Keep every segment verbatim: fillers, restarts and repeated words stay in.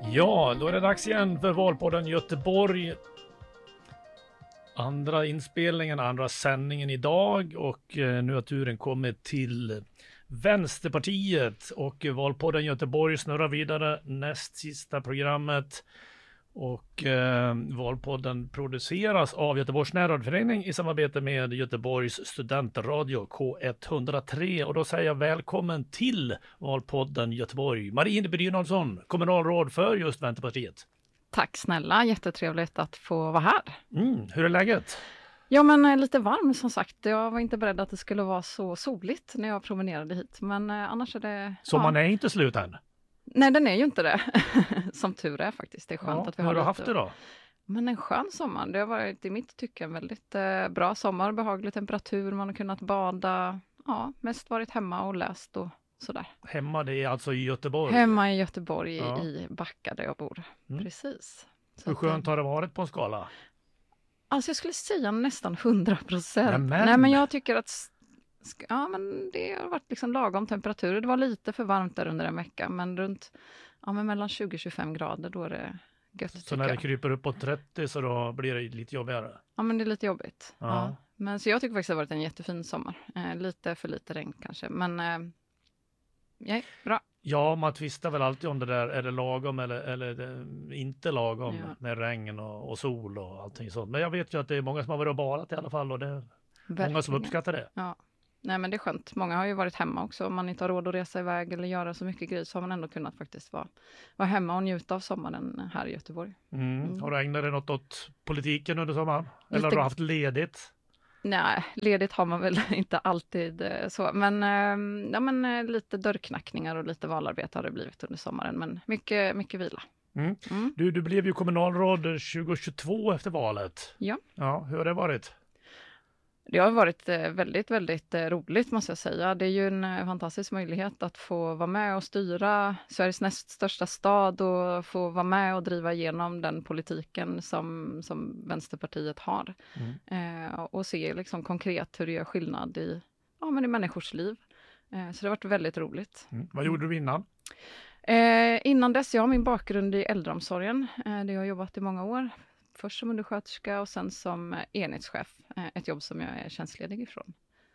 Ja, då är det dags igen för Valpodden Göteborg. Andra inspelningen, andra sändningen idag och eh, nu har turen kommit till Vänsterpartiet och Valpodden Göteborg snurrar vidare, näst sista programmet. Och eh, Valpodden produceras av Göteborgs närradioförening i samarbete med Göteborgs studentradio K etthundratre. Och då säger jag välkommen till Valpodden Göteborg. Marie Brynolfsson, kommunalråd för just Vänsterpartiet. Tack snälla, jättetrevligt att få vara här. Mm, hur är läget? Ja men lite varm som sagt. Jag var inte beredd att det skulle vara så soligt när jag promenerade hit. Men eh, annars är det... Sommaren ja. är inte slut än. Nej, den är ju inte det. Som tur är faktiskt. Det är skönt Ja, att vi hur har har du lite... haft det då? Men en skön sommar. Det har varit i mitt tycke en väldigt eh, bra sommar. Behaglig temperatur, man har kunnat bada. Ja, mest varit hemma och läst och sådär. Hemma, det är alltså i Göteborg? Hemma i Göteborg, ja. i Backa där jag bor. Mm. Precis. Så hur skönt har det varit på en skala? Alltså jag skulle säga nästan hundra procent. Men... Nej men jag tycker att ja, men det har varit liksom lagom temperatur. Det var lite för varmt där under en vecka, men runt ja, men mellan tjugo till tjugofem grader då är det gött. Så när det kryper upp på trettio så då blir det lite jobbigare? Ja, men det är lite jobbigt. Ja. Ja. Men så jag tycker faktiskt det har varit en jättefin sommar. Eh, lite för lite regn kanske, men eh, ja, bra. Ja, man tvistar väl alltid om det där, är det lagom eller, eller det inte lagom ja. Med regn och, och sol och allting sånt. Men jag vet ju att det är många som har varit och badat i alla fall och det är Verkligen. Många som uppskattar det. Ja. Nej men det är skönt. Många har ju varit hemma också. Om man inte har råd att resa iväg eller göra så mycket grejer så har man ändå kunnat faktiskt vara, vara hemma och njuta av sommaren här i Göteborg. Mm. Mm. Har du ägnat dig något åt politiken under sommaren? Eller Lite... har du haft ledigt? Nej, ledigt har man väl inte alltid så. Men, ja, men lite dörrknackningar och lite valarbete har det blivit under sommaren. Men mycket, mycket vila. Mm. Mm. Du, du blev ju kommunalråd tjugohundratjugotvå efter valet. Ja. Ja, hur har det varit? Det har varit väldigt, väldigt roligt måste jag säga. Det är ju en fantastisk möjlighet att få vara med och styra Sveriges näst största stad och få vara med och driva igenom den politiken som, som Vänsterpartiet har. Mm. Eh, och se liksom konkret hur det gör skillnad i, ja, men i människors liv. Eh, så det har varit väldigt roligt. Mm. Vad gjorde du innan? Eh, innan dess, jag har min bakgrund i äldreomsorgen. Eh, det har jag jobbat i många år. Först som undersköterska och sen som enhetschef. Ett jobb som jag är tjänstledig ifrån.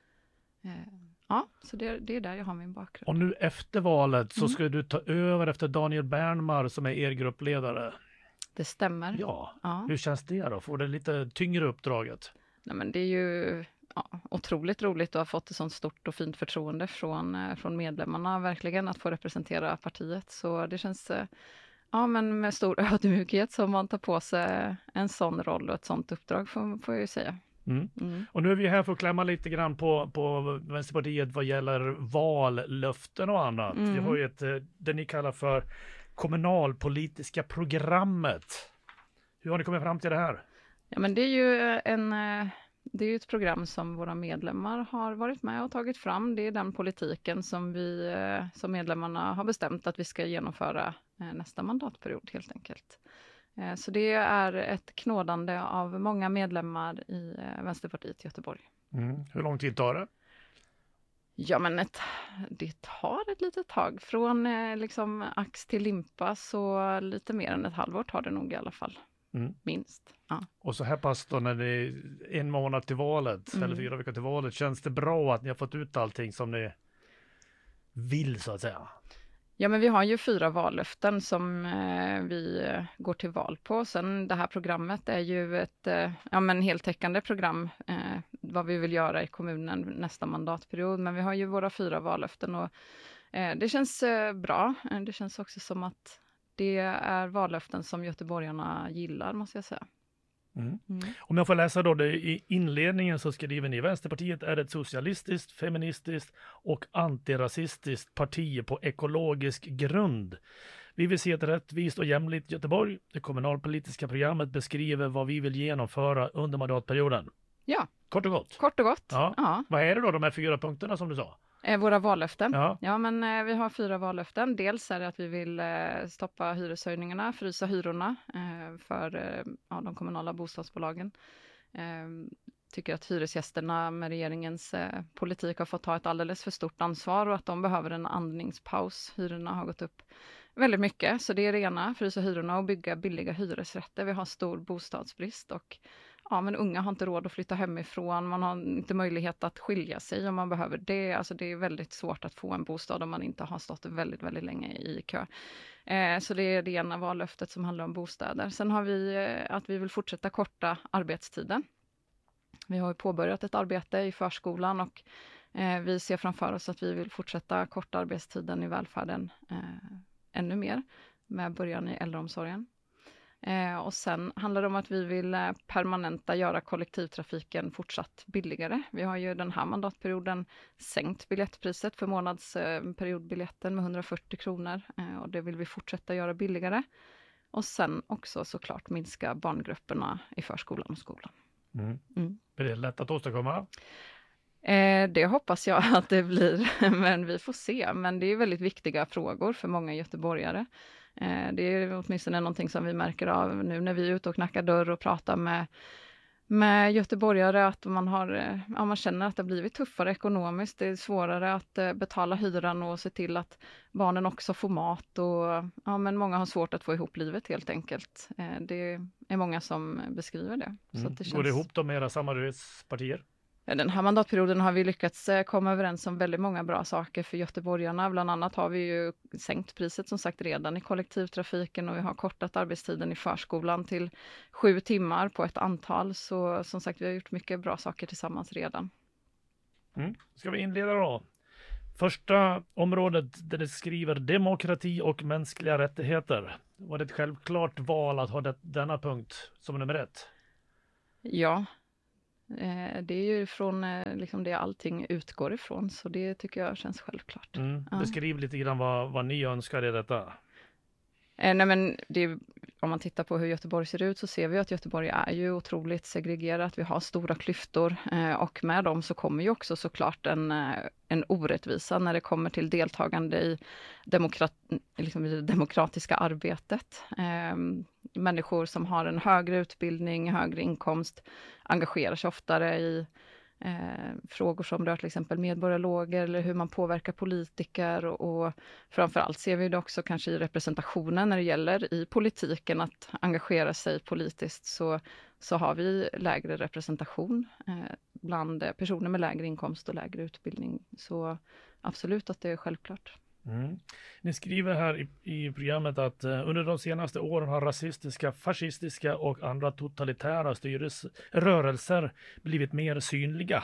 Ja, så det, det är där jag har min bakgrund. Och nu efter valet så ska mm. du ta över efter Daniel Bernmar som är er gruppledare. Det stämmer. Ja, ja. Hur känns det då? Får det lite tyngre uppdraget? Nej, men det är ju ja, otroligt roligt att ha fått ett sånt stort och fint förtroende från, från medlemmarna. Verkligen att få representera partiet. Så det känns... Ja, men med stor ödmjukhet som man tar på sig en sån roll och ett sånt uppdrag får, får jag ju säga. Mm. Mm. Och nu är vi här för att klämma lite grann på, på Vänsterpartiet vad gäller vallöften och annat. Mm. Vi har ju ett, det ni kallar för kommunalpolitiska programmet. Hur har ni kommit fram till det här? Ja, men det är ju en... Det är ju ett program som våra medlemmar har varit med och tagit fram. Det är den politiken som vi som medlemmarna har bestämt att vi ska genomföra nästa mandatperiod helt enkelt. Så det är ett knådande av många medlemmar i Vänsterpartiet i Göteborg. Mm. Hur lång tid tar det? Ja, men ett, det tar ett litet tag. Från liksom ax till limpa så lite mer än ett halvår tar det nog i alla fall. Mm. Minst. Ja. Och så här pass då när det är en månad till valet mm. eller fyra veckor till valet, känns det bra att ni har fått ut allting som ni vill så att säga? Ja, men vi har ju fyra vallöften som eh, vi eh, går till val på. Sen det här programmet är ju ett eh, ja, men heltäckande program eh, vad vi vill göra i kommunen nästa mandatperiod. Men vi har ju våra fyra vallöften och eh, det känns eh, bra. Det känns också som att det är vallöften som göteborgarna gillar, måste jag säga. Mm. Mm. Om jag får läsa då det i inledningen så skriver ni: Vänsterpartiet är ett socialistiskt, feministiskt och antirasistiskt parti på ekologisk grund. Vi vill se ett rättvist och jämlikt Göteborg. Det kommunalpolitiska programmet beskriver vad vi vill genomföra under mandatperioden. Ja. Kort och gott. Kort och gott. Ja. Ja. Vad är det då, de här fyra punkterna som du sa? Våra vallöften. Ja. ja, men eh, vi har fyra vallöften. Dels är det att vi vill eh, stoppa hyreshöjningarna, frysa hyrorna eh, för eh, ja, de kommunala bostadsbolagen. Eh, tycker att hyresgästerna med regeringens eh, politik har fått ta ett alldeles för stort ansvar och att de behöver en andningspaus. Hyrorna har gått upp väldigt mycket, så det är det ena, frysa hyrorna och bygga billiga hyresrätter. Vi har stor bostadsbrist och ja, men unga har inte råd att flytta hemifrån, man har inte möjlighet att skilja sig om man behöver det. Alltså det är väldigt svårt att få en bostad om man inte har stått väldigt, väldigt länge i kö. Eh, så det är det ena vallöftet som handlar om bostäder. Sen har vi eh, att vi vill fortsätta korta arbetstiden. Vi har ju påbörjat ett arbete i förskolan och eh, vi ser framför oss att vi vill fortsätta korta arbetstiden i välfärden eh, ännu mer med början i äldreomsorgen. Eh, och sen handlar det om att vi vill eh, permanenta göra kollektivtrafiken fortsatt billigare. Vi har ju den här mandatperioden sänkt biljettpriset för månadsperiodbiljetten med hundrafyrtio kronor eh, och det vill vi fortsätta göra billigare. Och sen också såklart minska barngrupperna i förskolan och skolan. Mm. Mm. Är det lätt att åstadkomma? Eh, det hoppas jag att det blir, men vi får se. Men det är väldigt viktiga frågor för många göteborgare. Eh, det är åtminstone någonting som vi märker av nu när vi är ute och knackar dörr och pratar med, med göteborgare, att man, har, ja, man känner att det har blivit tuffare ekonomiskt. Det är svårare att eh, betala hyran och se till att barnen också får mat. Och, ja, men många har svårt att få ihop livet helt enkelt. Eh, det är många som beskriver det. Mm. Så att det känns... Går det ihop då med era samarbetspartier? Den här mandatperioden har vi lyckats komma överens om väldigt många bra saker för göteborgarna. Bland annat har vi ju sänkt priset som sagt redan i kollektivtrafiken och vi har kortat arbetstiden i förskolan till sju timmar på ett antal. Så som sagt, vi har gjort mycket bra saker tillsammans redan. Mm. Ska vi inleda då? Första området där det skriver demokrati och mänskliga rättigheter. Var det ett självklart val att ha det, denna punkt som nummer ett? Ja. Det är ju från liksom det allting utgår ifrån, så det tycker jag känns självklart. Mm. Ja. Beskriv lite grann vad, vad ni önskar i detta. Eh, nej men det, om man tittar på hur Göteborg ser ut så ser vi att Göteborg är ju otroligt segregerat. Vi har stora klyftor eh, och med dem så kommer ju också såklart en, en orättvisa när det kommer till deltagande i, demokrat, liksom i det demokratiska arbetet. Eh, människor som har en högre utbildning, högre inkomst engagerar sig oftare i Eh, frågor som rör till exempel medborgarloger eller hur man påverkar politiker och, och framförallt ser vi det också kanske i representationen när det gäller i politiken att engagera sig politiskt så, så har vi lägre representation eh, bland personer med lägre inkomst och lägre utbildning. Så absolut att det är självklart. Mm. Ni skriver här i, i programmet att eh, under de senaste åren har rasistiska, fascistiska och andra totalitära styrelserörelser blivit mer synliga.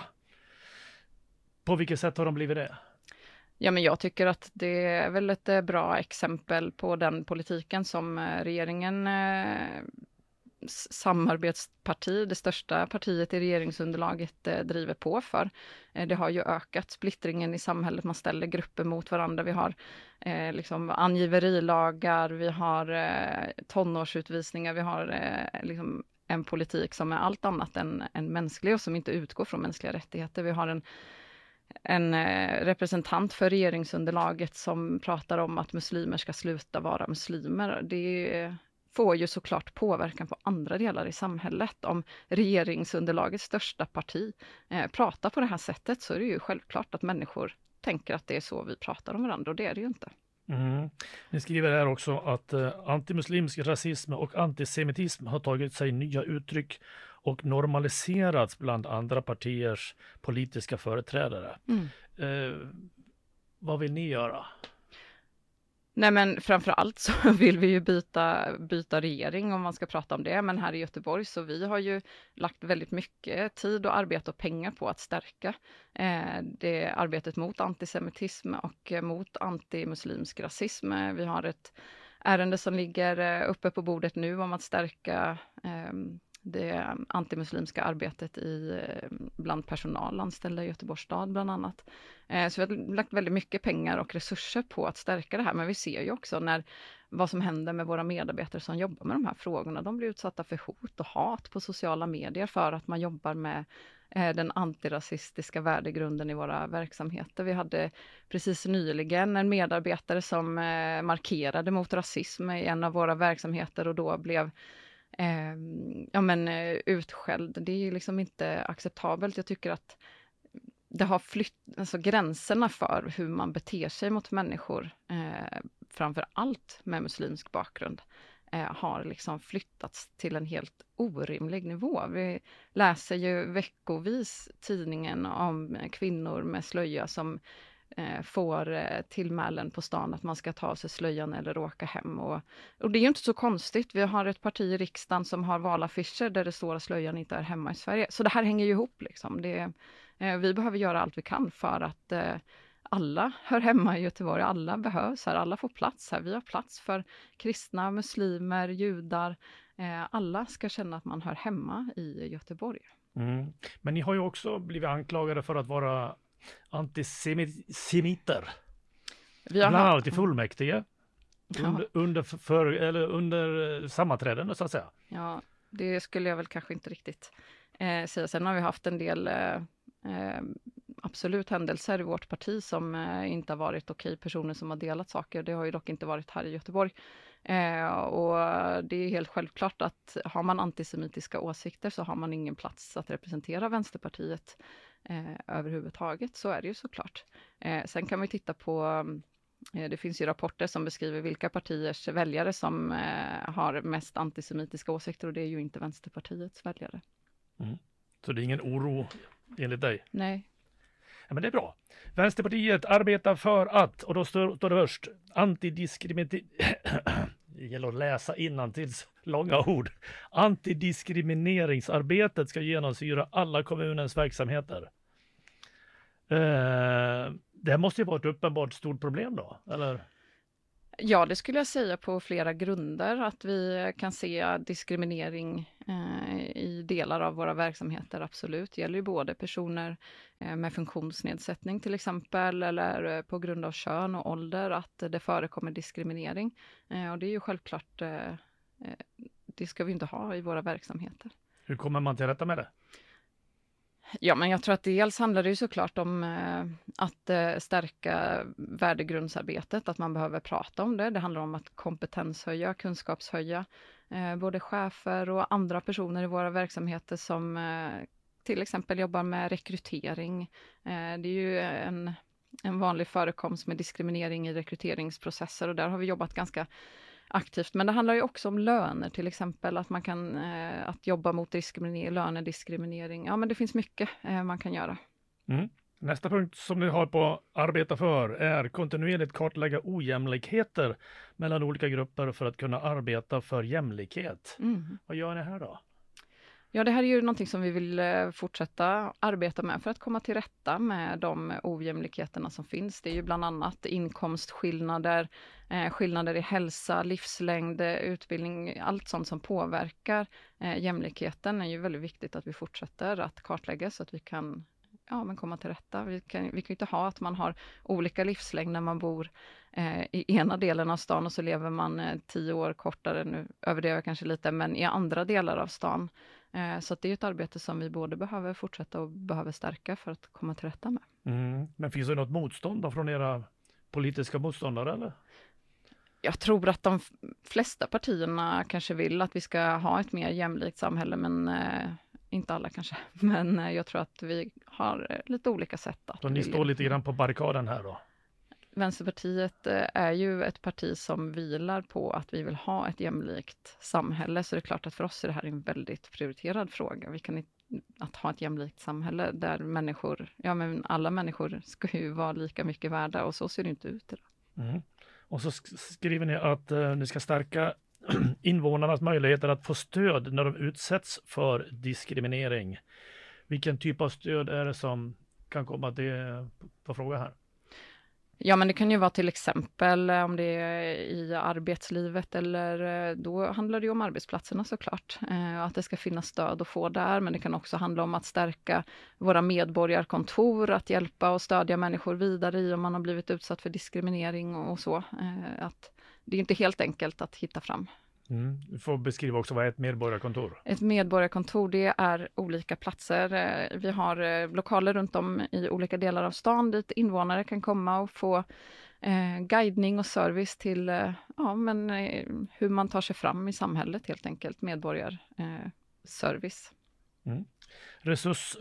På vilket sätt har de blivit det? Ja, men jag tycker att det är väl ett bra exempel på den politiken som regeringen eh, samarbetsparti, det största partiet i regeringsunderlaget eh, driver på för. Eh, det har ju ökat splittringen i samhället, man ställer grupper mot varandra. Vi har eh, liksom angiverilagar, vi har eh, tonårsutvisningar, vi har eh, liksom en politik som är allt annat än, än mänsklig och som inte utgår från mänskliga rättigheter. Vi har en en eh, representant för regeringsunderlaget som pratar om att muslimer ska sluta vara muslimer. Det är får ju såklart påverkan på andra delar i samhället. Om regeringsunderlagets största parti eh, pratar på det här sättet så är det ju självklart att människor tänker att det är så vi pratar om varandra och det är det ju inte. Mm. Ni skriver här också att eh, antimuslimsk rasism och antisemitism har tagit sig nya uttryck och normaliserats bland andra partiers politiska företrädare. Mm. Eh, vad vill ni göra? Nej, men framförallt så vill vi ju byta, byta regering om man ska prata om det. Men här i Göteborg så vi har ju lagt väldigt mycket tid och arbete och pengar på att stärka eh, det arbetet mot antisemitism och mot antimuslimsk rasism. Vi har ett ärende som ligger uppe på bordet nu om att stärka eh, det antimuslimska arbetet i, bland personal anställda i Göteborgs stad bland annat. Eh, så vi har lagt väldigt mycket pengar och resurser på att stärka det här. Men vi ser ju också när, vad som händer med våra medarbetare som jobbar med de här frågorna. De blir utsatta för hot och hat på sociala medier för att man jobbar med eh, den antirasistiska värdegrunden i våra verksamheter. Vi hade precis nyligen en medarbetare som eh, markerade mot rasism i en av våra verksamheter och då blev eh, ja, men, eh, utskälld. Det är ju liksom inte acceptabelt. Jag tycker att det har flytt, alltså gränserna för hur man beter sig mot människor, eh, framför allt med muslimsk bakgrund, eh, har liksom flyttats till en helt orimlig nivå. Vi läser ju veckovis tidningen om kvinnor med slöja som eh, får eh, tillmälen på stan att man ska ta av sig slöjan eller åka hem. Och, och det är ju inte så konstigt. Vi har ett parti i riksdagen som har valaffischer där det står att slöjan inte är hemma i Sverige. Så det här hänger ju ihop liksom. Det, eh, vi behöver göra allt vi kan för att eh, alla hör hemma i Göteborg, alla behövs här, alla får plats här. Vi har plats för kristna, muslimer, judar. Eh, alla ska känna att man hör hemma i Göteborg. Mm. Men ni har ju också blivit anklagade för att vara antisemiter. Vi har Bland haft- annat i fullmäktige. Ja. Under, under, för, eller under sammanträden så att säga. Ja, det skulle jag väl kanske inte riktigt eh, säga. Sen har vi haft en del eh, eh, absolut händelser i vårt parti som eh, inte har varit okej, personer som har delat saker. Det har ju dock inte varit här i Göteborg. Eh, och det är helt självklart att har man antisemitiska åsikter så har man ingen plats att representera Vänsterpartiet eh, överhuvudtaget. Så är det ju såklart. Eh, sen kan vi titta på det finns ju rapporter som beskriver vilka partiers väljare som eh, har mest antisemitiska åsikter och det är ju inte Vänsterpartiets väljare. Mm. Så det är ingen oro enligt dig? Nej. Ja, men det är bra. Vänsterpartiet arbetar för att, och då står, står det först, antidiskriminering... Det gäller att läsa innantills långa ord. Antidiskrimineringsarbetet ska genomsyra alla kommunens verksamheter. Eh, det här måste ju vara ett uppenbart stort problem då, eller? Ja, det skulle jag säga på flera grunder, att vi kan se diskriminering eh, i delar av våra verksamheter, absolut. Det gäller ju både personer eh, med funktionsnedsättning till exempel, eller eh, på grund av kön och ålder, att det förekommer diskriminering. Eh, och det är ju självklart, eh, det ska vi inte ha i våra verksamheter. Hur kommer man till rätta med det? Ja, men jag tror att dels handlar det ju såklart om eh, att eh, stärka värdegrundsarbetet, att man behöver prata om det. Det handlar om att kompetenshöja, kunskapshöja eh, både chefer och andra personer i våra verksamheter som eh, till exempel jobbar med rekrytering. Eh, det är ju en, en vanlig förekomst med diskriminering i rekryteringsprocesser och där har vi jobbat ganska aktivt. Men det handlar ju också om löner till exempel, att man kan eh, att jobba mot diskriminering, lönediskriminering. Ja, men det finns mycket eh, man kan göra. Mm. Nästa punkt som ni har på arbeta för är kontinuerligt kartlägga ojämlikheter mellan olika grupper för att kunna arbeta för jämlikhet. Mm. Vad gör ni här då? Ja, det här är ju någonting som vi vill eh, fortsätta arbeta med för att komma till rätta med de ojämlikheterna som finns. Det är ju bland annat inkomstskillnader, eh, skillnader i hälsa, livslängd, utbildning, allt sånt som påverkar eh, jämlikheten är ju väldigt viktigt att vi fortsätter att kartlägga så att vi kan ja, men komma till rätta. Vi kan, vi kan ju inte ha att man har olika livslängd när man bor eh, i ena delen av stan och så lever man eh, tio år kortare, nu överdriver jag kanske lite, men i andra delar av stan. Eh, så att det är ett arbete som vi både behöver fortsätta och behöver stärka för att komma till rätta med. Mm. Men finns det något motstånd då från era politiska motståndare eller? Jag tror att de flesta partierna kanske vill att vi ska ha ett mer jämlikt samhälle, men eh, inte alla kanske. Men eh, jag tror att vi har eh, lite olika sätt att... Så ni står lite grann på barrikaden här då? Vänsterpartiet eh, är ju ett parti som vilar på att vi vill ha ett jämlikt samhälle, så det är klart att för oss är det här en väldigt prioriterad fråga. Vi kan inte att ha ett jämlikt samhälle där människor, ja men alla människor ska ju vara lika mycket värda och så ser det inte ut idag. Mm. Och så sk- skriver ni att eh, ni ska stärka invånarnas möjligheter att få stöd när de utsätts för diskriminering. Vilken typ av stöd är det som kan komma till på fråga här? Ja, men det kan ju vara till exempel om det är i arbetslivet eller då handlar det ju om arbetsplatserna såklart. Eh, att det ska finnas stöd att få där, men det kan också handla om att stärka våra medborgarkontor, att hjälpa och stödja människor vidare i om man har blivit utsatt för diskriminering och så. Eh, att det är inte helt enkelt att hitta fram. Mm. Du får beskriva också vad är ett medborgarkontor? Ett medborgarkontor, det är olika platser. Vi har lokaler runt om i olika delar av stan dit invånare kan komma och få eh, guidning och service till eh, ja, men, eh, hur man tar sig fram i samhället helt enkelt, medborgarservice. Eh, mm. Resurs...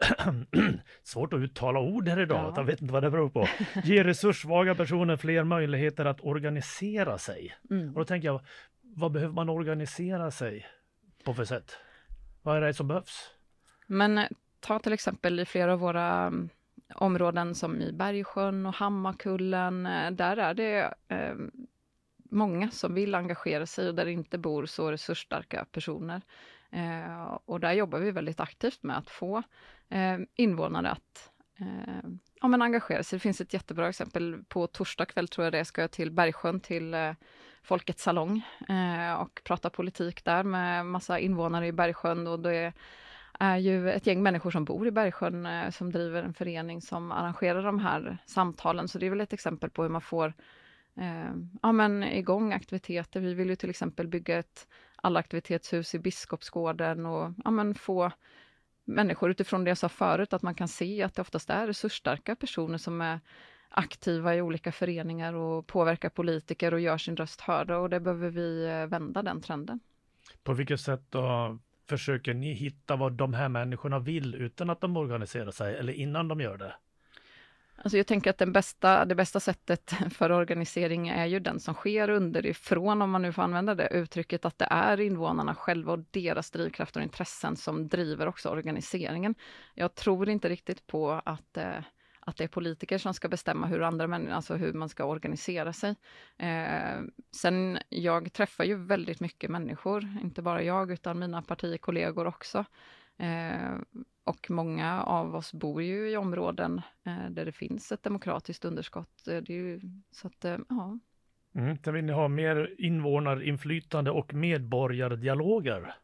Svårt att uttala ord här idag, Ja. jag vet inte vad det beror på. Ge resurssvaga personer fler möjligheter att organisera sig. Mm. Och då tänker jag, vad behöver man organisera sig på för sätt? Vad är det som behövs? Men eh, ta till exempel i flera av våra um, områden som i Bergsjön och Hammarkullen, eh, där är det eh, många som vill engagera sig och där det inte bor så resursstarka personer. Eh, och där jobbar vi väldigt aktivt med att få eh, invånare att eh, ja, men engagera sig. Det finns ett jättebra exempel. På torsdag kväll tror jag det ska jag till Bergsjön till eh, Folkets salong eh, och prata politik där med massa invånare i Bergsjön, och det är ju ett gäng människor som bor i Bergsjön eh, som driver en förening som arrangerar de här samtalen. Så det är väl ett exempel på hur man får eh, ja, men igång aktiviteter. Vi vill ju till exempel bygga ett allaktivitetshus i Biskopsgården och ja, men få människor utifrån det jag sa förut, att man kan se att det oftast är resursstarka personer som är aktiva i olika föreningar och påverkar politiker och gör sin röst hörda, och det behöver vi vända den trenden. På vilket sätt då försöker ni hitta vad de här människorna vill utan att de organiserar sig eller innan de gör det? Alltså jag tänker att den bästa, det bästa sättet för organisering är ju den som sker underifrån, om man nu får använda det uttrycket, att det är invånarna själva och deras drivkrafter och intressen som driver också organiseringen. Jag tror inte riktigt på att, eh, att det är politiker som ska bestämma hur andra människor, alltså hur man ska organisera sig. Eh, sen, jag träffar ju väldigt mycket människor, inte bara jag utan mina partikollegor också. Eh, och många av oss bor ju i områden eh, där det finns ett demokratiskt underskott. Eh, det är ju, så att, eh, ja. Mm, sen vill ni ha mer invånarinflytande och medborgardialoger.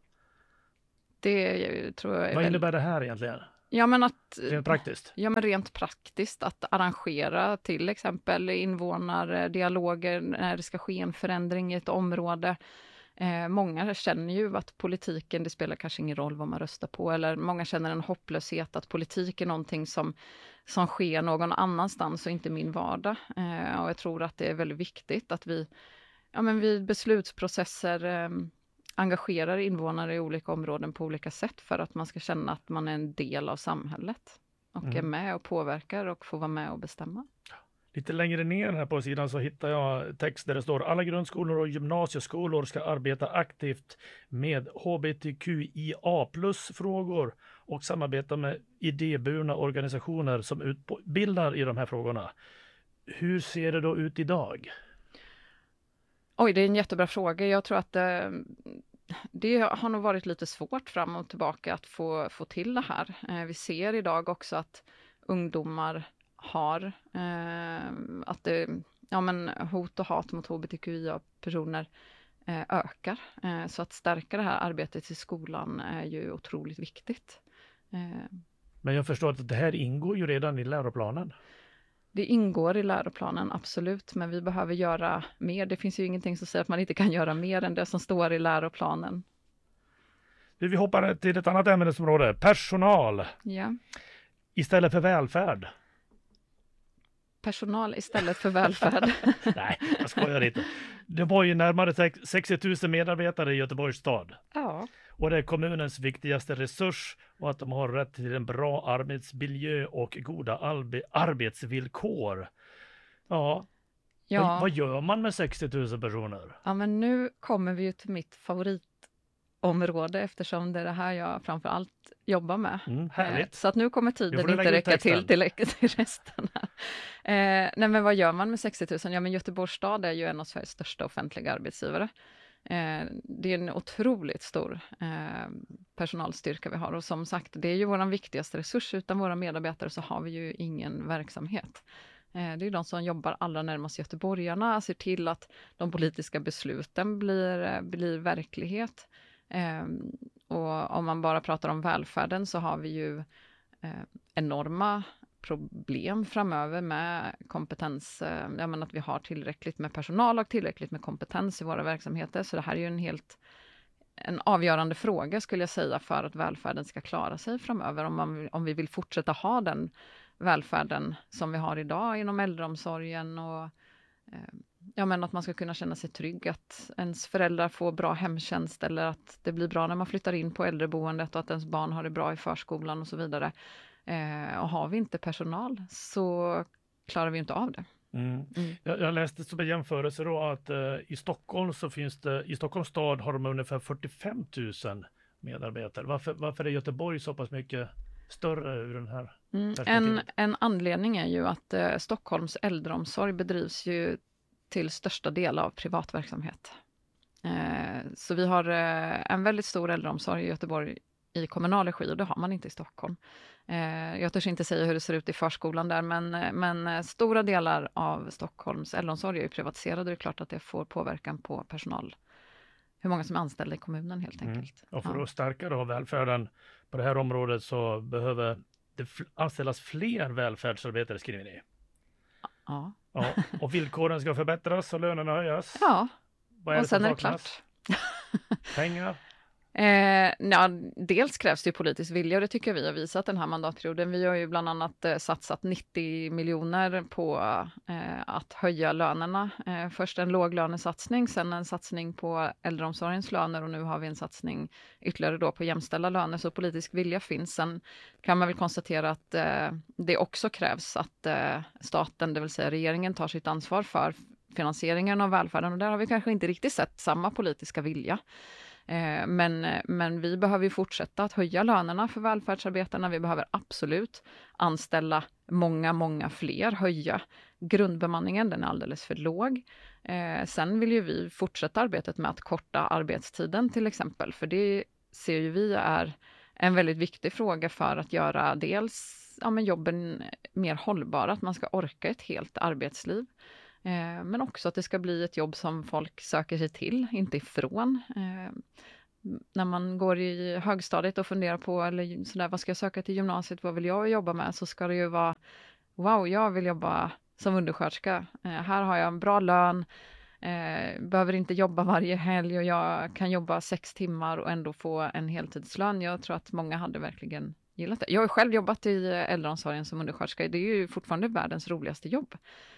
Det tror jag är Vad väl... innebär det här egentligen? Ja, men att, Rent praktiskt? Ja, men rent praktiskt att arrangera till exempel invånardialoger när det ska ske en förändring i ett område. Eh, många känner ju att politiken, det spelar kanske ingen roll vad man röstar på, eller många känner en hopplöshet att politik är någonting som, som sker någon annanstans och inte min vardag. Eh, och jag tror att det är väldigt viktigt att vi, ja, men vid beslutsprocesser eh, engagerar invånare i olika områden på olika sätt för att man ska känna att man är en del av samhället och mm. är med och påverkar och får vara med och bestämma. Lite längre ner här på sidan så hittar jag text där det står: alla grundskolor och gymnasieskolor ska arbeta aktivt med H B T Q I A plus frågor och samarbeta med idéburna organisationer som utbildar i de här frågorna. Hur ser det då ut idag? Oj, det är en jättebra fråga. Jag tror att det, det har nog varit lite svårt fram och tillbaka att få, få till det här. Vi ser idag också att ungdomar har eh, att det, ja, men hot och hat mot H B T Q I A-personer eh, ökar. Eh, så att stärka det här arbetet i skolan är ju otroligt viktigt. Eh, Men jag förstår att det här ingår ju redan i läroplanen. Det ingår i läroplanen, absolut. Men vi behöver göra mer. Det finns ju ingenting som säger att man inte kan göra mer än det som står i läroplanen. Vi hoppar till ett annat ämnesområde. Personal. Ja. Istället för välfärd. Personal istället för välfärd. Nej, jag skojar inte. Det var ju närmare sextio tusen medarbetare i Göteborgs stad. Ja. Och det är kommunens viktigaste resurs och att de har rätt till en bra arbetsmiljö och goda arbe- arbetsvillkor. Ja, ja. Vad, vad gör man med sextio tusen personer? Ja, men nu kommer vi ju till mitt favoritområde eftersom det är det här jag framför allt jobbar med. Mm, härligt. Så att nu kommer tiden inte räcka till, till, till resten. Eh, nej, men vad gör man med sextio tusen? Ja, men Göteborgs stad är ju en av Sveriges största offentliga arbetsgivare. Eh, det är en otroligt stor eh, personalstyrka vi har, och som sagt, det är ju vår viktigaste resurs. Utan våra medarbetare så har vi ju ingen verksamhet. Eh, det är de som jobbar allra närmast göteborgarna, ser till att de politiska besluten blir, blir verklighet. Eh, och om man bara pratar om välfärden så har vi ju eh, enorma problem framöver med kompetens, jag menar att vi har tillräckligt med personal och tillräckligt med kompetens i våra verksamheter. Så det här är ju en helt en avgörande fråga skulle jag säga för att välfärden ska klara sig framöver. Om, man, om vi vill fortsätta ha den välfärden som vi har idag inom äldreomsorgen och ja, men att man ska kunna känna sig trygg, att ens föräldrar får bra hemtjänst eller att det blir bra när man flyttar in på äldreboendet och att ens barn har det bra i förskolan och så vidare. Eh, och har vi inte personal så klarar vi inte av det. Mm. Mm. Jag, jag läste som en jämförelse då att eh, i Stockholm så finns det, i Stockholms stad har de ungefär fyrtiofem tusen medarbetare. Varför, varför är Göteborg så pass mycket större ur den här Mm. perspektivet? En, en anledning är ju att eh, Stockholms äldreomsorg bedrivs ju till största del av privat verksamhet. Eh, så vi har eh, en väldigt stor äldreomsorg i Göteborg i kommunal regi och det har man inte i Stockholm. Eh, jag törs inte säga hur det ser ut i förskolan där, men, men eh, stora delar av Stockholms äldreomsorg är ju privatiserade och det är klart att det får påverkan på personal. Hur många som är anställda i kommunen helt enkelt. Mm. Och för Ja. att stärka då välfärden på det här området så behöver det fl- anställas fler välfärdsarbetare, skriver ni. Ja. Ja, och villkoren ska förbättras och lönerna höjas. Ja, Vad är och det sen som är det saknas? klart. Pengar? Eh, ja, dels krävs det ju politisk vilja och det tycker jag vi har visat den här mandatperioden. Vi har ju bland annat eh, satsat nittio miljoner på eh, att höja lönerna. Eh, först en låglönesatsning, sen en satsning på äldreomsorgens löner och nu har vi en satsning ytterligare då på jämställda löner. Så politisk vilja finns. Sen kan man väl konstatera att eh, det också krävs att eh, staten, det vill säga regeringen, tar sitt ansvar för finansieringen av välfärden och där har vi kanske inte riktigt sett samma politiska vilja. Men, men vi behöver ju fortsätta att höja lönerna för välfärdsarbetarna. Vi behöver absolut anställa många, många fler, höja grundbemanningen, den är alldeles för låg. Eh, sen vill ju vi fortsätta arbetet med att korta arbetstiden till exempel, för det ser ju vi är en väldigt viktig fråga för att göra dels ja, men jobben mer hållbara, att man ska orka ett helt arbetsliv. Eh, men också att det ska bli ett jobb som folk söker sig till, inte ifrån. Eh, när man går i högstadiet och funderar på eller sådär, vad ska jag söka till gymnasiet, vad vill jag jobba med, så ska det ju vara wow, jag vill jobba som undersköterska. Eh, här har jag en bra lön, eh, behöver inte jobba varje helg och jag kan jobba sex timmar och ändå få en heltidslön. Jag tror att många hade verkligen gillat det. Jag har själv jobbat i äldreomsorgen som undersköterska. Det är ju fortfarande världens roligaste jobb.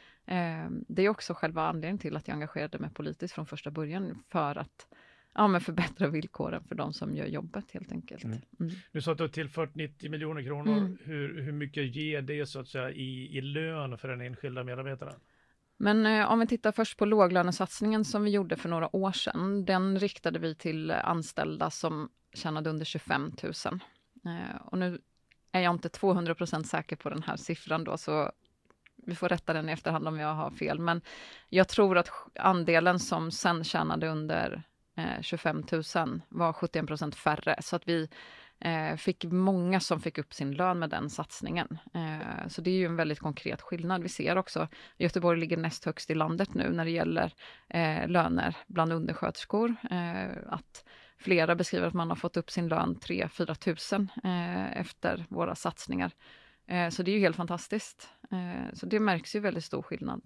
Det är också själva anledningen till att jag engagerade mig politiskt från första början för att ja, men förbättra villkoren för de som gör jobbet helt enkelt. Mm. Mm. Du sa att du har tillfört nittio miljoner kronor. Mm. Hur, hur mycket ger det så att säga i, i lön för den enskilda medarbetaren? Men eh, om vi tittar först på låglönesatsningen som vi gjorde för några år sedan. Den riktade vi till anställda som tjänade under tjugofem tusen. Eh, och nu är jag inte tvåhundra procent säker på den här siffran då, så vi får rätta den i efterhand om jag har fel. Men jag tror att andelen som sen tjänade under eh, tjugofem tusen var sjuttioen procent färre. Så att vi eh, fick många som fick upp sin lön med den satsningen. Eh, så det är ju en väldigt konkret skillnad. Vi ser också, Göteborg ligger näst högst i landet nu när det gäller eh, löner bland undersköterskor. Eh, att flera beskriver att man har fått upp sin lön tre till fyra tusen eh, efter våra satsningar. Så det är ju helt fantastiskt. Så det märks ju väldigt stor skillnad.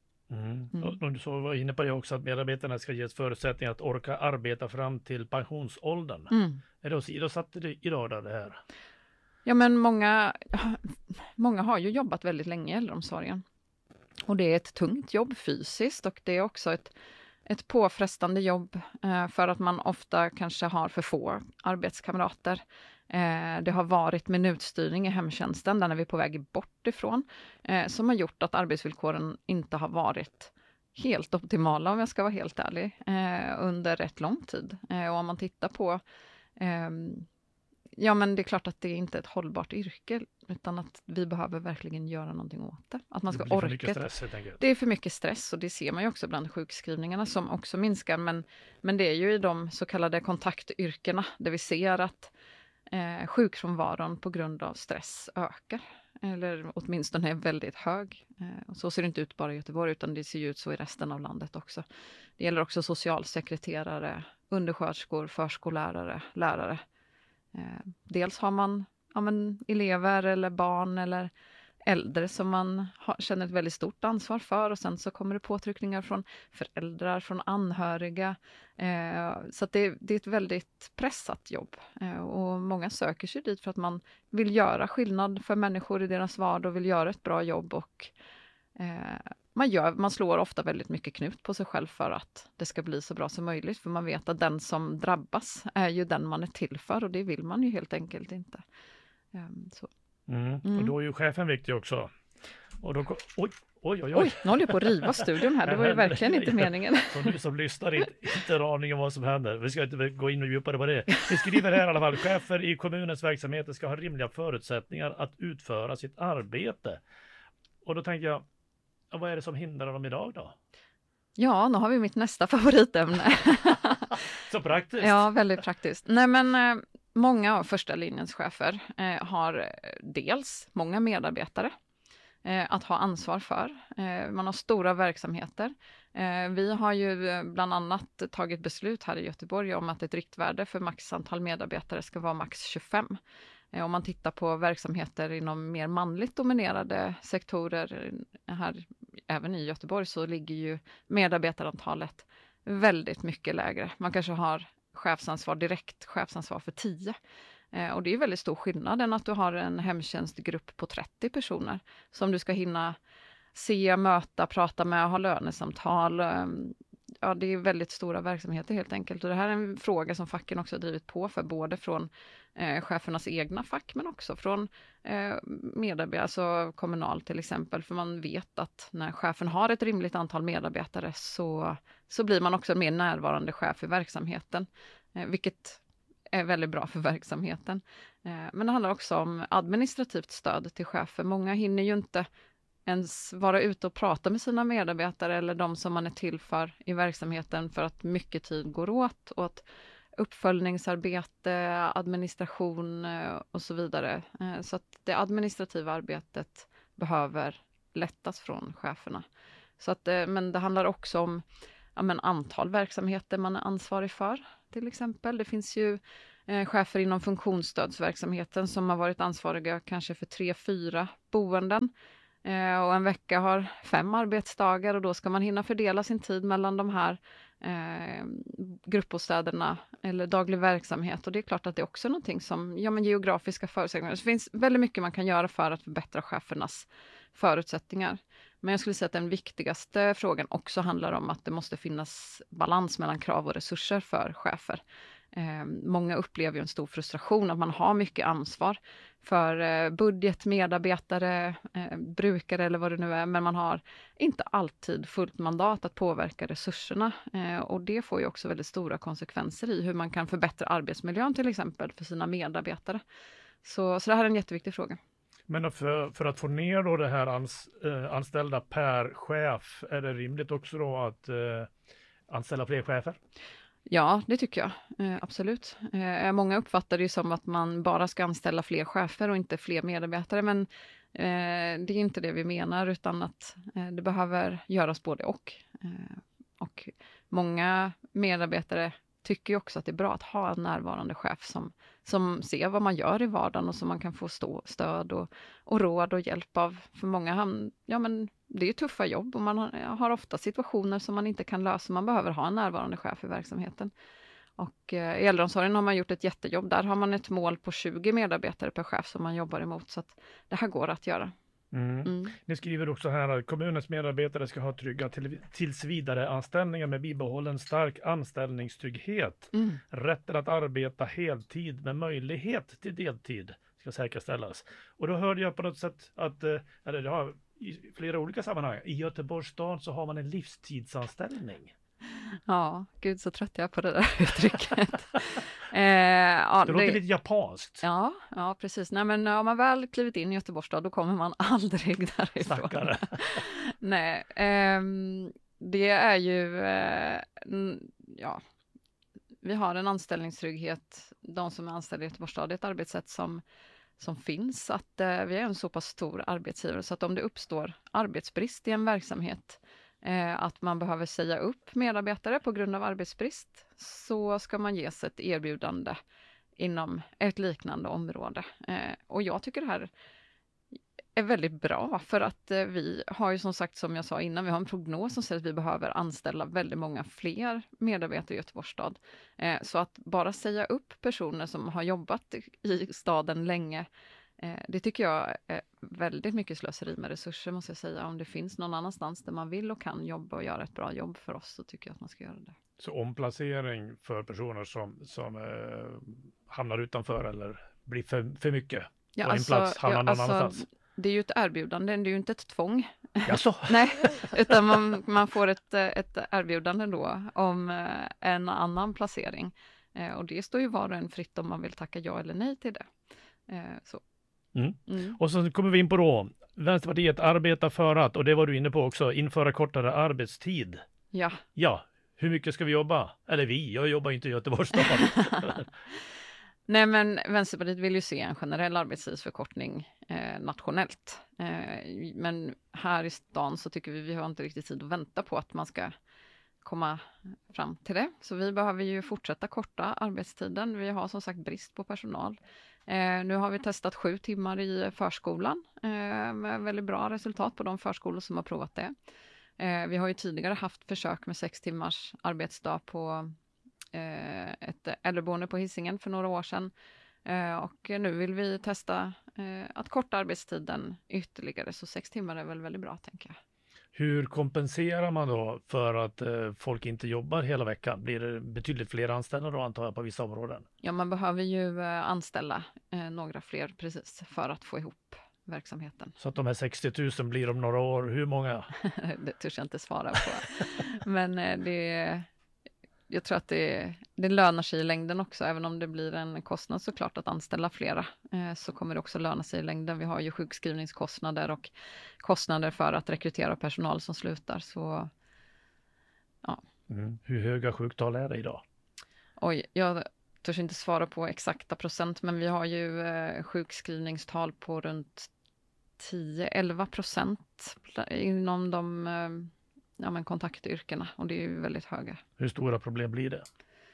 Mm. Mm. Och du så var inne på det också att medarbetarna ska ges förutsättningar att orka arbeta fram till pensionsåldern. Mm. Är det åsidosatt idag då det här? Ja, men många, många har ju jobbat väldigt länge i äldreomsorgen. Och det är ett tungt jobb fysiskt och det är också ett, ett påfrestande jobb för att man ofta kanske har för få arbetskamrater. Eh, det har varit minutstyrning i hemtjänsten, den är vi på väg bort ifrån, eh, som har gjort att arbetsvillkoren inte har varit helt optimala, om jag ska vara helt ärlig, eh, under rätt lång tid. Eh, och om man tittar på, eh, ja men det är klart att det är inte ett hållbart yrke, utan att vi behöver verkligen göra någonting åt det. Att man ska det blir för orka. mycket stress, helt enkelt. Det är för mycket stress och det ser man ju också bland sjukskrivningarna som också minskar, men, men det är ju i de så kallade kontaktyrkena där vi ser att Eh, sjukfrånvaron på grund av stress ökar, eller åtminstone är väldigt hög. Eh, och så ser det inte ut bara i Göteborg, utan det ser ut så i resten av landet också. Det gäller också socialsekreterare, undersköterskor, förskollärare, lärare. Eh, dels har man ja, men, elever eller barn eller äldre som man har, känner ett väldigt stort ansvar för, och sen så kommer det påtryckningar från föräldrar, från anhöriga. Eh, så att det, det är ett väldigt pressat jobb. Eh, och många söker sig dit för att man vill göra skillnad för människor i deras vardag och vill göra ett bra jobb. Och, eh, man, gör, man slår ofta väldigt mycket knut på sig själv för att det ska bli så bra som möjligt. För man vet att den som drabbas är ju den man är till för och det vill man ju helt enkelt inte. Um, så. Mm. Mm. Och då är ju chefen viktig också. Och då, oj, oj, oj, oj. Oj, nu håller jag på att riva studion här. Det var ju verkligen inte meningen. Så nu som lyssnar inte, inte en aning om vad som händer. Vi ska inte gå in och djupare på det. Vi skriver här i alla fall, chefer i kommunens verksamheter ska ha rimliga förutsättningar att utföra sitt arbete. Och då tänker jag, vad är det som hindrar dem idag då? Ja, nu har vi mitt nästa favoritämne. Så praktiskt. Ja, väldigt praktiskt. Nej, men eh, många av första linjens chefer eh, har dels många medarbetare eh, att ha ansvar för. Eh, man har stora verksamheter. Eh, vi har ju bland annat tagit beslut här i Göteborg om att ett riktvärde för max antal medarbetare ska vara max tjugofem. Eh, om man tittar på verksamheter inom mer manligt dominerade sektorer här, även i Göteborg, så ligger ju medarbetarantalet väldigt mycket lägre. Man kanske har chefsansvar, direkt chefsansvar för tio. Eh, och det är väldigt stor skillnad än att du har en hemtjänstgrupp på trettio personer som du ska hinna se, möta, prata med, ha lönesamtal. Eh, ja, det är väldigt stora verksamheter helt enkelt. Och det här är en fråga som facken också har drivit på för, både från eh, chefernas egna fack men också från eh, medarbetare, alltså kommunal till exempel. För man vet att när chefen har ett rimligt antal medarbetare så, så blir man också en mer närvarande chef i verksamheten. Eh, vilket är väldigt bra för verksamheten. Eh, men det handlar också om administrativt stöd till chefer. Många hinner ju inte ens vara ute och prata med sina medarbetare eller de som man är till för i verksamheten, för att mycket tid går åt och att uppföljningsarbete, administration och så vidare. Så att det administrativa arbetet behöver lättas från cheferna. Så att, men det handlar också om ja, men antal verksamheter man är ansvarig för, till exempel. Det finns ju eh, chefer inom funktionsstödsverksamheten som har varit ansvariga kanske för tre, fyra boenden. Eh, och en vecka har fem arbetsdagar och då ska man hinna fördela sin tid mellan de här eh, gruppbostäderna eller daglig verksamhet. Och det är klart att det är också någonting som, ja men geografiska förutsättningar. Det finns väldigt mycket man kan göra för att förbättra chefernas förutsättningar. Men jag skulle säga att den viktigaste frågan också handlar om att det måste finnas balans mellan krav och resurser för chefer. Eh, många upplever ju en stor frustration att man har mycket ansvar för eh, budget, medarbetare, eh, brukare eller vad det nu är, men man har inte alltid fullt mandat att påverka resurserna. Eh, och det får ju också väldigt stora konsekvenser i hur man kan förbättra arbetsmiljön till exempel för sina medarbetare. Så, så det här är en jätteviktig fråga. Men för, för att få ner då det här ans, eh, anställda per chef, är det rimligt också då att eh, anställa fler chefer? Ja, det tycker jag. Eh, absolut. Eh, många uppfattar det som att man bara ska anställa fler chefer och inte fler medarbetare. Men eh, det är inte det vi menar, utan att eh, det behöver göras både och. Eh, och många medarbetare tycker ju också att det är bra att ha en närvarande chef som, som ser vad man gör i vardagen och som man kan få stå, stöd och, och råd och hjälp av. För många, han, ja men det är tuffa jobb och man har, har ofta situationer som man inte kan lösa. Man behöver ha en närvarande chef i verksamheten. Och eh, i äldreomsorgen har man gjort ett jättejobb. Där har man ett mål på tjugo medarbetare per chef som man jobbar emot. Så att det här går att göra. Mm. Mm. Ni skriver också här att kommunens medarbetare ska ha trygga till, tills vidare anställningar med bibehållen stark anställningstrygghet. Mm. Rätten att arbeta heltid med möjlighet till deltid ska säkerställas. Och då hörde jag på något sätt att, eller det har i flera olika sammanhang, i Göteborgs stad så har man en livstidsanställning. Ja, gud så trött jag är på det där uttrycket. eh, ja, det låter det, lite japanskt. Ja, ja precis. Nej, men om man väl klivit in i Göteborgs stad, då kommer man aldrig därifrån. Stackare. Nej, eh, det är ju, eh, ja, vi har en anställningstrygghet. De som är anställda i Göteborgs stad, det är ett arbetssätt som som finns, att eh, vi är en så pass stor arbetsgivare så att om det uppstår arbetsbrist i en verksamhet, eh, att man behöver säga upp medarbetare på grund av arbetsbrist, så ska man ges ett erbjudande inom ett liknande område. Eh, och jag tycker det här är väldigt bra, för att eh, vi har ju som sagt, som jag sa innan, vi har en prognos som säger att vi behöver anställa väldigt många fler medarbetare i Göteborgs stad. Eh, så att bara säga upp personer som har jobbat i staden länge Eh, det tycker jag är väldigt mycket slöseri med resurser, måste jag säga. Om det finns någon annanstans där man vill och kan jobba och göra ett bra jobb för oss, så tycker jag att man ska göra det. Så omplacering för personer som, som eh, hamnar utanför eller blir för, för mycket Ja, på alltså, en plats, hamnar ja, någon alltså, annanstans? Det är ju ett erbjudande, det är ju inte ett tvång. Jaså? Nej, utan man, man får ett, ett erbjudande då om eh, en annan placering. Eh, och det står ju var och en fritt om man vill tacka ja eller nej till det. Eh, så. Mm. Mm. Och så kommer vi in på då, Vänsterpartiet arbetar för att, och det var du inne på också, införa kortare arbetstid. Ja. Ja, hur mycket ska vi jobba? Eller vi, jag jobbar inte i Göteborgs stad. Nej, men Vänsterpartiet vill ju se en generell arbetstidsförkortning eh, nationellt. Eh, men här i stan så tycker vi vi har inte riktigt tid att vänta på att man ska komma fram till det. Så vi behöver ju fortsätta korta arbetstiden. Vi har som sagt brist på personal. Eh, nu har vi testat sju timmar i förskolan eh, med väldigt bra resultat på de förskolor som har provat det. Eh, vi har ju tidigare haft försök med sex timmars arbetsdag på eh, ett äldreboende på Hisingen för några år sedan. Eh, och nu vill vi testa eh, att korta arbetstiden ytterligare, så sex timmar är väl väldigt bra, tänker jag. Hur kompenserar man då för att eh, folk inte jobbar hela veckan? Blir det betydligt fler anställda då, antar jag, på vissa områden? Ja, man behöver ju eh, anställa eh, några fler precis för att få ihop verksamheten. Så att de här sextio tusen blir om några år, hur många? Det törs jag inte svara på. Men eh, det, jag tror att det, det lönar sig i längden också, även om det blir en kostnad såklart att anställa flera, eh, så kommer det också löna sig i längden. Vi har ju sjukskrivningskostnader och kostnader för att rekrytera personal som slutar, så ja. Mm. Hur höga sjuktal är det idag? Oj, jag törs inte svara på exakta procent, men vi har ju eh, sjukskrivningstal på runt tio till elva procent inom de eh, ja, men kontaktyrkena, och det är ju väldigt höga. Hur stora problem blir det?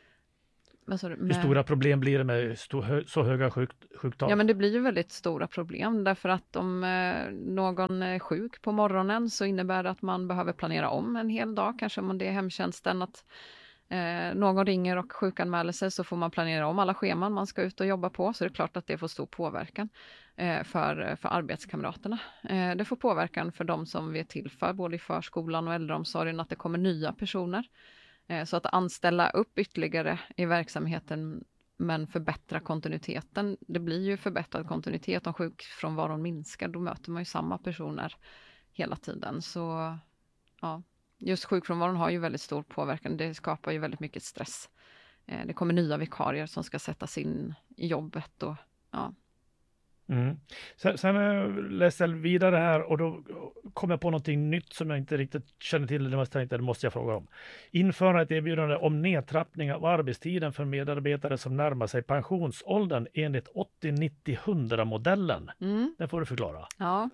Vad sa du? Hur Med... stora problem blir det med sto- hö- så höga sjuk- sjuktal? Ja, men det blir ju väldigt stora problem, därför att om eh, någon är sjuk på morgonen så innebär det att man behöver planera om en hel dag, kanske om det är hemtjänsten, att eh, någon ringer och sjukanmäler sig, så får man planera om alla scheman man ska ut och jobba på, så det är klart att det får stor påverkan eh, för, för arbetskamraterna. Eh, det får påverkan för de som vi är till för, både i förskolan och äldreomsorgen, att det kommer nya personer. Eh, så att anställa upp ytterligare i verksamheten men förbättra kontinuiteten. Det blir ju förbättrad kontinuitet om sjukfrånvaron minskar. Då möter man ju samma personer hela tiden. Så ja, just sjukfrånvaron har ju väldigt stor påverkan. Det skapar ju väldigt mycket stress. Eh, det kommer nya vikarier som ska sättas in i jobbet. Och, ja. Mm. Sen, sen läste jag vidare här och då kom jag på någonting nytt som jag inte riktigt känner till. Det måste, det måste jag fråga om. Införa ett erbjudande om nedtrappning av arbetstiden för medarbetare som närmar sig pensionsåldern enligt åttio nittio hundra modellen. Mm. Det får du förklara. Ja,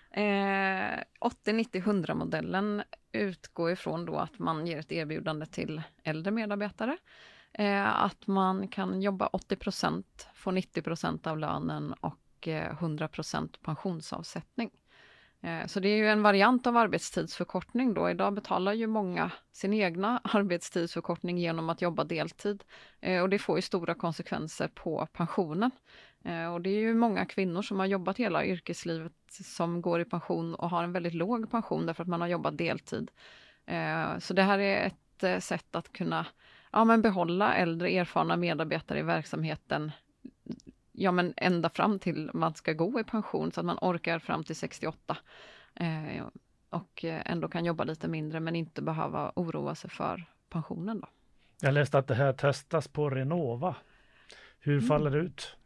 eh, åttio nittio hundra modellen utgår ifrån då att man ger ett erbjudande till äldre medarbetare. Eh, att man kan jobba åttio procent, få nittio procent av lönen och hundra procent pensionsavsättning. Så det är ju en variant av arbetstidsförkortning då. Idag betalar ju många sin egna arbetstidsförkortning genom att jobba deltid. Och det får ju stora konsekvenser på pensionen. Och det är ju många kvinnor som har jobbat hela yrkeslivet som går i pension och har en väldigt låg pension därför att man har jobbat deltid. Så det här är ett sätt att kunna ja, men behålla äldre erfarna medarbetare i verksamheten, ja, men ända fram till man ska gå i pension, så att man orkar fram till sextioåtta eh, och ändå kan jobba lite mindre men inte behöva oroa sig för pensionen då. Jag läste att det här testas på Renova. Hur Mm. faller det ut?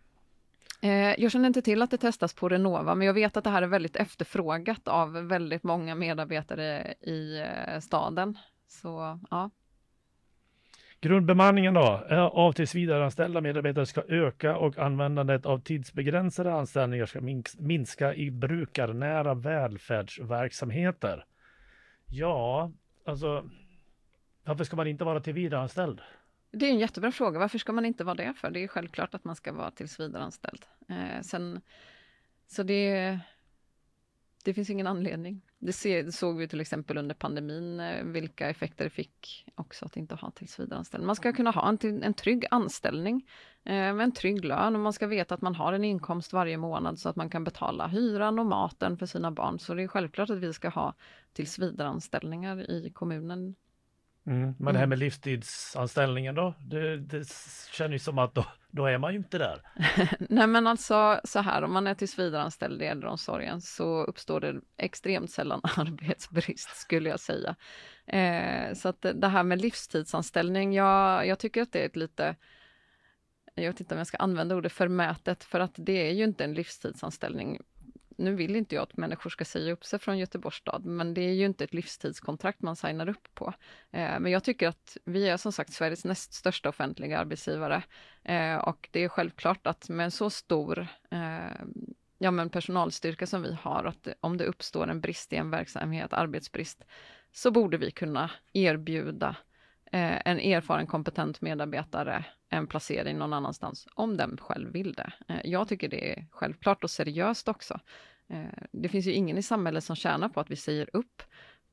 Eh, jag känner inte till att det testas på Renova, men jag vet att det här är väldigt efterfrågat av väldigt många medarbetare i eh, staden. Så ja. Grundbemanningen då, av tillsvidareanställda medarbetare ska öka och användandet av tidsbegränsade anställningar ska minska i brukarnära välfärdsverksamheter. Ja, alltså varför ska man inte vara tillsvidareanställd? Det är en jättebra fråga. Varför ska man inte vara det för? Det är självklart att man ska vara tillsvidareanställd. Eh, sen, så det, det finns ingen anledning. det, ser, det såg vi till exempel under pandemin, eh, vilka effekter det fick också att inte ha tillsvidareanställning. Man ska kunna ha en, en trygg anställning eh, med en trygg lön, och man ska veta att man har en inkomst varje månad så att man kan betala hyran och maten för sina barn. Så det är självklart att vi ska ha tillsvidareanställningar i kommunen. Mm. Men det här med livstidsanställningen då, det, det känns ju som att då, då är man ju inte där. Nej, men alltså så här, om man är tillsvidareanställd i äldreomsorgen så uppstår det extremt sällan arbetsbrist, skulle jag säga. Eh, så att det här med livstidsanställning, jag, jag tycker att det är ett lite, jag vet inte om jag ska använda ordet förmätet, för att det är ju inte en livstidsanställning. Nu vill inte jag att människor ska säga upp sig från Göteborgs stad, men det är ju inte ett livstidskontrakt man signar upp på. Eh, men jag tycker att vi är som sagt Sveriges näst största offentliga arbetsgivare. Eh, och det är självklart att med en så stor eh, ja, men personalstyrka som vi har, att om det uppstår en brist i en verksamhet, arbetsbrist, så borde vi kunna erbjuda eh, en erfaren, kompetent medarbetare en placering någon annanstans, om den själv vill det. Eh, jag tycker det är självklart och seriöst också. Det finns ju ingen i samhället som tjänar på att vi säger upp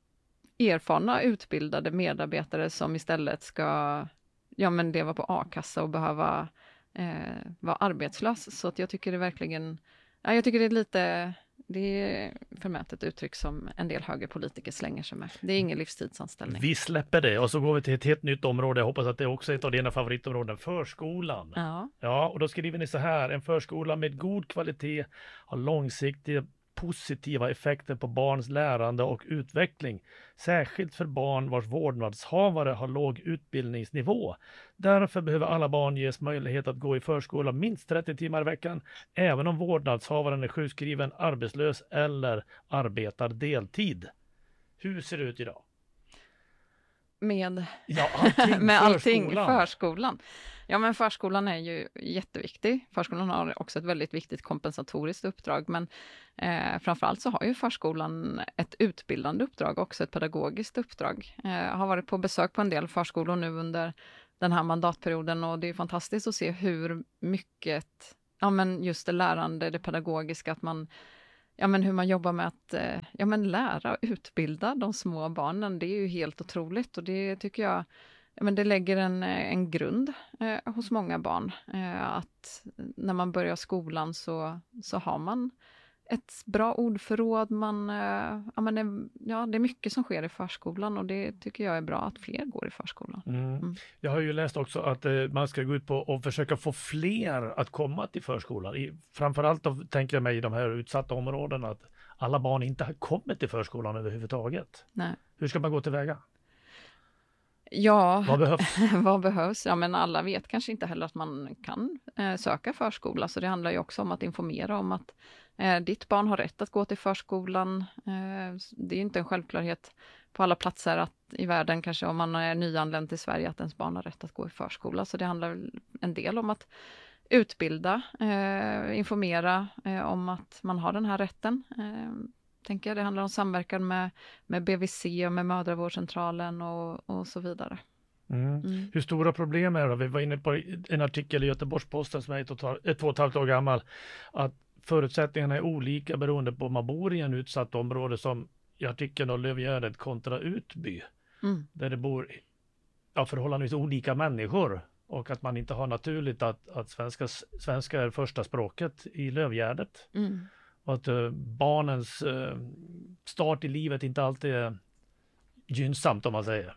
erfarna, utbildade medarbetare som istället ska ja, men leva på a-kassa och behöva eh, vara arbetslös. Så att jag tycker det verkligen, ja, jag tycker det är lite, det är förmätet uttryck som en del högerpolitiker slänger sig med. Det är ingen livstidsanställning. Vi släpper det och så går vi till ett helt nytt område. Jag hoppas att det är också ett av dina favoritområden, förskolan. Ja. Ja, och då skriver ni så här: en förskola med god kvalitet har långsiktiga positiva effekter på barns lärande och utveckling, särskilt för barn vars vårdnadshavare har låg utbildningsnivå. Därför behöver alla barn ges möjlighet att gå i förskola minst trettio timmar i veckan, även om vårdnadshavaren är sjukskriven, arbetslös eller arbetar deltid. Hur ser det ut idag? Med, ja, allting, med allting förskolan. förskolan. Ja, men förskolan är ju jätteviktig. Förskolan har också ett väldigt viktigt kompensatoriskt uppdrag, men eh, framförallt så har ju förskolan ett utbildande uppdrag, också ett pedagogiskt uppdrag. Eh, jag har varit på besök på en del förskolor nu under den här mandatperioden, och det är fantastiskt att se hur mycket, ja men just det lärande, det pedagogiska, att man Ja, men hur man jobbar med att ja, men lära och utbilda de små barnen, det är ju helt otroligt, och det tycker jag, ja, men det lägger en, en grund eh, hos många barn. Eh, att när man börjar skolan så, så har man ett bra ordförråd, man, eh, ja, men det, ja, det är mycket som sker i förskolan, och det tycker jag är bra att fler går i förskolan. Mm. Mm. Jag har ju läst också att eh, man ska gå ut på och försöka få fler att komma till förskolan. I, framförallt då, tänker jag mig i de här utsatta områdena, att alla barn inte har kommit till förskolan överhuvudtaget. Nej. Hur ska man gå tillväga? Ja, vad behövs? vad behövs? Ja, men alla vet kanske inte heller att man kan eh, söka förskola, så det handlar ju också om att informera om att eh, ditt barn har rätt att gå till förskolan. Eh, det är inte en självklarhet på alla platser att, i världen, kanske om man är nyanländ till Sverige, att ens barn har rätt att gå i förskola. Så det handlar en del om att utbilda, eh, informera eh, om att man har den här rätten. Eh, tänker jag. Det handlar om samverkan med, med B V C och med mödravårdscentralen och, och så vidare. Mm. Mm. Hur stora problem är det? Vi var inne på en artikel i Göteborgs-Posten som är ett och ett och ett halvt år gammal, att förutsättningarna är olika beroende på om man bor i en utsatt område, som i artikeln av Lövgärdet kontra Utby, mm. där det bor ja, förhållandevis olika människor, och att man inte har naturligt att, att svenska, svenska är första språket i Lövgärdet. Mm. Och att uh, barnens uh, start i livet inte alltid är gynnsamt, om man säger.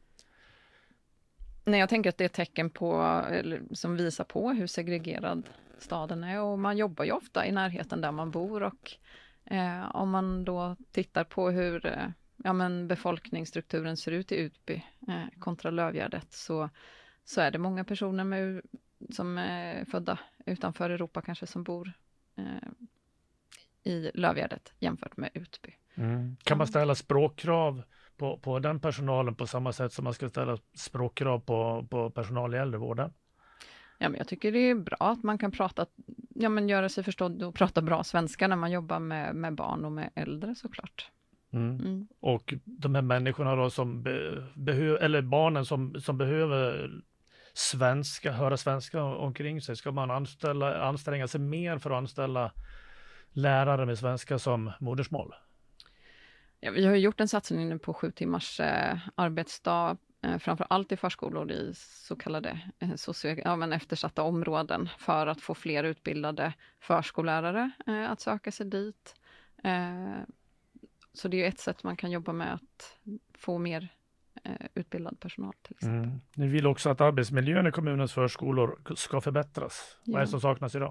Nej, jag tänker att det är ett tecken på, eller, som visar på hur segregerad staden är. Och man jobbar ju ofta i närheten där man bor. Och eh, om man då tittar på hur eh, ja, men befolkningsstrukturen ser ut i Utby eh, kontra Lövgärdet, så, så är det många personer med, som är födda utanför Europa kanske, som bor eh, i Lövgärdet jämfört med Utby. Mm. Kan man ställa språkkrav på, på den personalen på samma sätt som man ska ställa språkkrav på, på personal i äldrevården? Ja, men jag tycker det är bra att man kan prata, ja, men göra sig förstådd och prata bra svenska när man jobbar med, med barn och med äldre, såklart. Mm. Mm. Och de här människorna då som be, behöver, eller barnen som, som behöver svenska, höra svenska omkring sig, ska man anställa, anstränga sig mer för att anställa lärare med svenska som modersmål? Ja, vi har ju gjort en satsning nu på sju timmars eh, arbetsdag, eh, framför allt i förskolor i så kallade eh, socio- ja, men eftersatta områden, för att få fler utbildade förskollärare eh, att söka sig dit. Eh, så det är ju ett sätt man kan jobba med att få mer eh, utbildad personal till exempel. Mm. Ni vill också att arbetsmiljön i kommunens förskolor ska förbättras. Ja. Vad är det som saknas idag?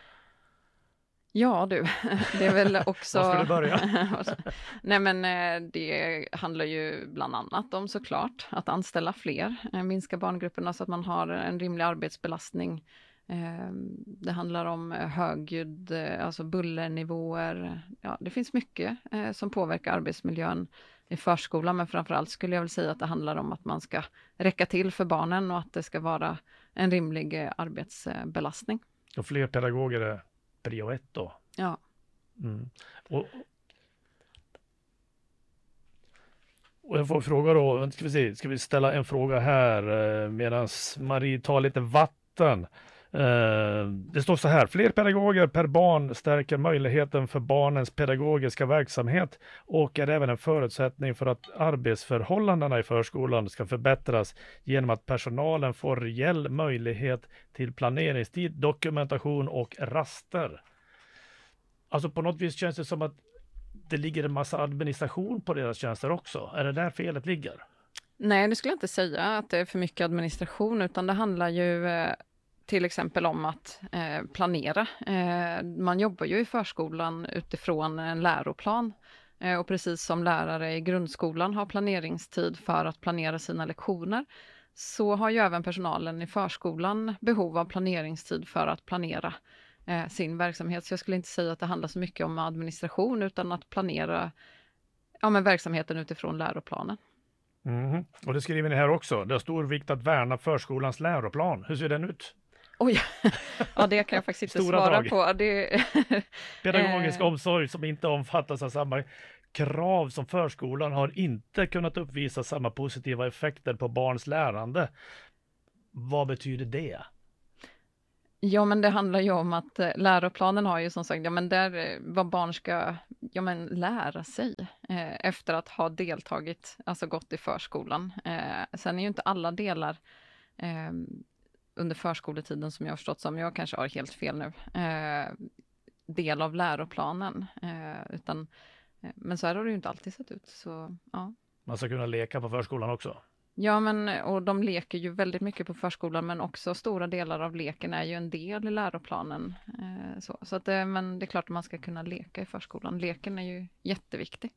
Ja du, det är väl också... Var ska du börja? Nej men det handlar ju bland annat om såklart att anställa fler, minska barngrupperna så att man har en rimlig arbetsbelastning. Det handlar om högljudd, alltså bullernivåer. Ja, det finns mycket som påverkar arbetsmiljön i förskolan, men framförallt skulle jag väl säga att det handlar om att man ska räcka till för barnen och att det ska vara en rimlig arbetsbelastning. Och fler pedagoger är prio ett då. Ja. Mm. Och, och jag får fråga då, ska vi se, ska vi ställa en fråga här eh, medan Marie tar lite vatten. Eh, det står så här: fler pedagoger per barn stärker möjligheten för barnens pedagogiska verksamhet och är även en förutsättning för att arbetsförhållandena i förskolan ska förbättras genom att personalen får reell möjlighet till planeringstid, dokumentation och raster. Alltså på något vis känns det som att det ligger en massa administration på deras tjänster också. Är det där felet ligger? Nej, det skulle jag inte säga att det är för mycket administration, utan det handlar ju eh, till exempel om att eh, planera. Eh, man jobbar ju i förskolan utifrån en läroplan. Eh, och precis som lärare i grundskolan har planeringstid för att planera sina lektioner, så har ju även personalen i förskolan behov av planeringstid för att planera eh, sin verksamhet. Så jag skulle inte säga att det handlar så mycket om administration, utan att planera ja, men verksamheten utifrån läroplanen. Mm. Och det skriver ni här också. Det är stor vikt att värna förskolans läroplan. Hur ser den ut? Oj, ja det kan jag faktiskt inte Stora svara drag. på. Det... Pedagogisk omsorg som inte omfattas av samma krav som förskolan har inte kunnat uppvisa samma positiva effekter på barns lärande. Vad betyder det? Ja, men det handlar ju om att eh, läroplanen har ju som sagt, ja men där eh, vad barn ska ja, men lära sig eh, efter att ha deltagit, alltså gått i förskolan. Eh, sen är ju inte alla delar eh, under förskoletiden, som jag har förstått som, jag kanske har helt fel nu, eh, del av läroplanen. Eh, utan, eh, men så här har det ju inte alltid sett ut. Så, ja. Man ska kunna leka på förskolan också. Ja, men och de leker ju väldigt mycket på förskolan, men också stora delar av leken är ju en del i läroplanen. Eh, så så att, eh, men det är klart att man ska kunna leka i förskolan. Leken är ju jätteviktig.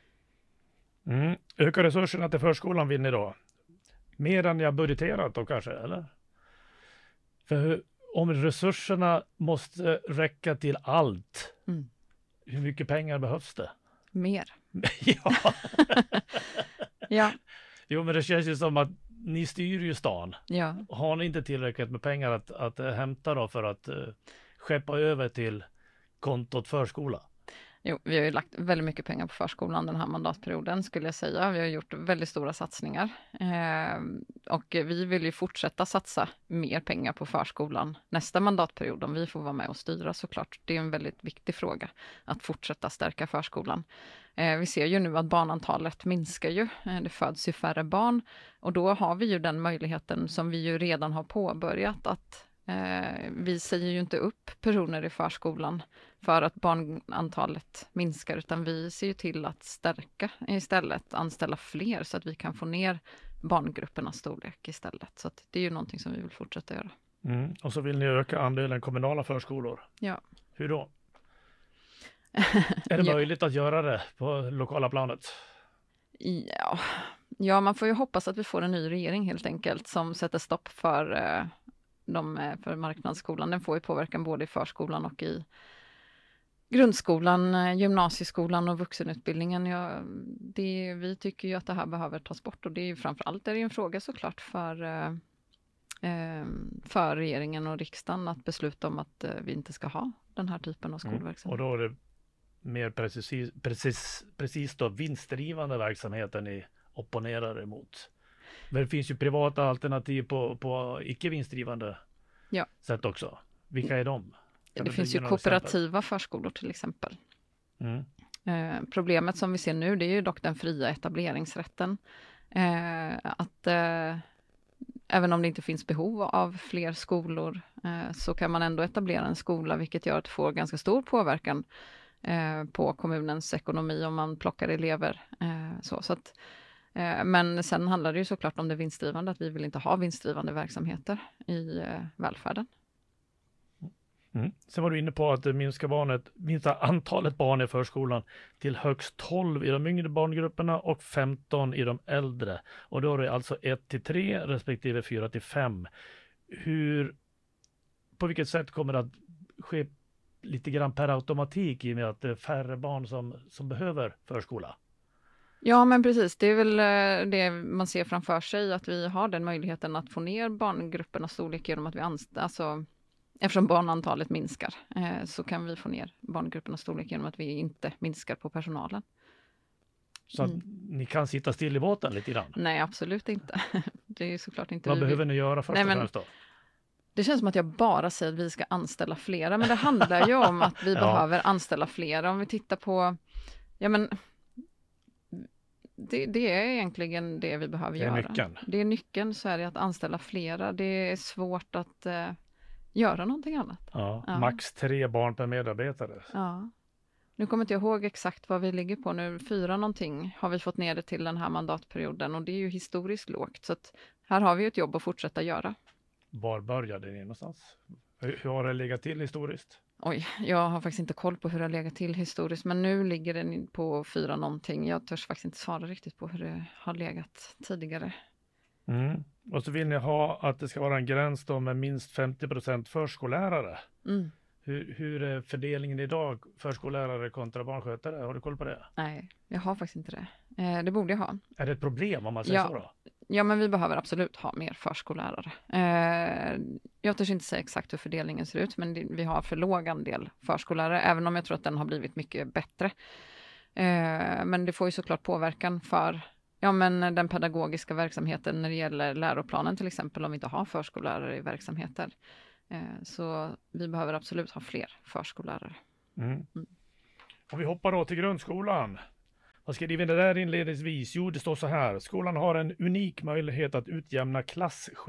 Mm. Öka resurserna till förskolan vill ni då? Mer än jag budgeterat då kanske, eller? För om resurserna måste räcka till allt, Mm. hur mycket pengar behövs det? Mer. Ja. Ja. Jo, men det känns ju som att ni styr ju stan. Ja. Har ni inte tillräckligt med pengar att, att äh, hämta då för att äh, skeppa över till kontot förskola? Jo, vi har ju lagt väldigt mycket pengar på förskolan den här mandatperioden skulle jag säga. Vi har gjort väldigt stora satsningar. Eh, och vi vill ju fortsätta satsa mer pengar på förskolan nästa mandatperiod om vi får vara med och styra såklart. Det är en väldigt viktig fråga att fortsätta stärka förskolan. Eh, vi ser ju nu att barnantalet minskar ju. Eh, det föds ju färre barn. Och då har vi ju den möjligheten som vi ju redan har påbörjat att Eh, vi säger ju inte upp personer i förskolan för att barnantalet minskar, utan vi ser ju till att stärka istället, anställa fler så att vi kan få ner barngruppernas storlek istället. Så att det är ju någonting som vi vill fortsätta göra. Mm. Och så vill ni öka andelen kommunala förskolor. Ja. Hur då? Är det ja. möjligt att göra det på lokala planet? Ja. ja, man får ju hoppas att vi får en ny regering helt enkelt som sätter stopp för eh, De, för marknadsskolan. Den får ju påverkan både i förskolan och i grundskolan, gymnasieskolan och vuxenutbildningen. Ja, det, vi tycker ju att det här behöver tas bort, och det är ju framförallt är det en fråga såklart för, eh, för regeringen och riksdagen att besluta om att eh, vi inte ska ha den här typen av skolverksamhet. Mm. Och då är det mer precis, precis, precis då vinstdrivande verksamheten ni opponerar emot. Men det finns ju privata alternativ på, på icke vinstdrivande ja. sätt också. Vilka är de? Kan det finns ju kooperativa förskolor till exempel. Mm. Eh, problemet som vi ser nu, det är ju dock den fria etableringsrätten. Eh, att eh, även om det inte finns behov av fler skolor eh, så kan man ändå etablera en skola, vilket gör att det får ganska stor påverkan eh, på kommunens ekonomi om man plockar elever. Eh, så, så att, eh, men sen handlar det ju såklart om det vinstdrivande, att vi vill inte ha vinstdrivande verksamheter i eh, välfärden. Mm. Sen var du inne på att minska, barnet, minska antalet barn i förskolan till högst tolv i de yngre barngrupperna och femton i de äldre. Och då är det alltså ett till tre respektive fyra till fem. Hur, på vilket sätt kommer det att ske lite grann per automatik i och med att det är färre barn som, som behöver förskola? Ja, men precis. Det är väl eh, det man ser framför sig, att vi har den möjligheten att få ner barngruppernas storlek genom att vi anställer, alltså eftersom barnantalet minskar eh, så kan vi få ner barngruppernas storlek genom att vi inte minskar på personalen. Så att mm. ni kan sitta still i båten lite grann? Nej, absolut inte. Det är såklart inte. Vad vi behöver vill... ni göra först Nej, och men... främst då? Det känns som att jag bara säger att vi ska anställa flera, men det handlar ju om att vi ja. behöver anställa flera. Om vi tittar på, ja men, det, det är egentligen det vi behöver det är göra. Nyckeln. Det är nyckeln, så är det att anställa flera. Det är svårt att eh, göra någonting annat. Ja, ja, max tre barn per medarbetare. Ja. Nu kommer inte jag ihåg exakt vad vi ligger på nu. Fyra någonting har vi fått ner det till den här mandatperioden, och det är ju historiskt lågt. Så att här har vi ett jobb att fortsätta göra. Var började ni någonstans? Hur har det legat till historiskt? Oj, jag har faktiskt inte koll på hur det har legat till historiskt, men nu ligger den på fyra någonting. Jag törs faktiskt inte svara riktigt på hur det har legat tidigare. Mm. Och så vill ni ha att det ska vara en gräns då med minst femtio procent förskollärare. Mm. Hur, hur är fördelningen idag, förskollärare kontra barnskötare? Har du koll på det? Nej, jag har faktiskt inte det. Eh, det borde jag ha. Är det ett problem om man säger ja. så då? Ja, men vi behöver absolut ha mer förskollärare. Eh, jag törs inte säga exakt hur fördelningen ser ut, men det, vi har för låg andel förskollärare, även om jag tror att den har blivit mycket bättre. Eh, men det får ju såklart påverkan för ja, men den pedagogiska verksamheten när det gäller läroplanen till exempel, om vi inte har förskollärare i verksamheter. Eh, så vi behöver absolut ha fler förskollärare. Mm. Mm. Och vi hoppar då till grundskolan. Vad skriver det där inledningsvis? Jo, det står så här. Skolan har en unik möjlighet att utjämna klass